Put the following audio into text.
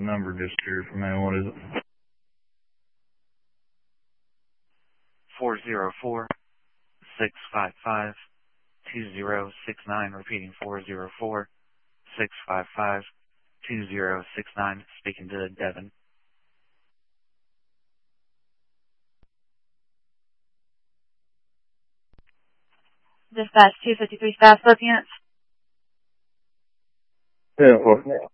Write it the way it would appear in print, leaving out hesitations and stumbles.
number disappeared from me. What is it? 404-655-2069. Repeating 404-655-2069. Speaking to Devin. Dispatch 253 staff, Lothians. Yeah, well,